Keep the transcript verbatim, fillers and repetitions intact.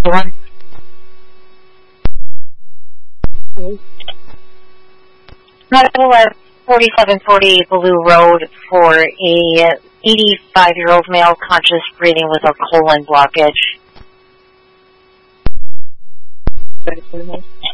One. Medical at forty-seven forty Blue Road for a eighty-five-year-old male conscious breathing with a colon blockage.